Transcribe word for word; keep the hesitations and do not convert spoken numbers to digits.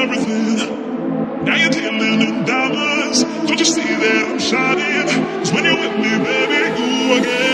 everything. Now you're dealing in diamonds. Don't you see that I'm shining? 'Cause when you're with me, baby, you again.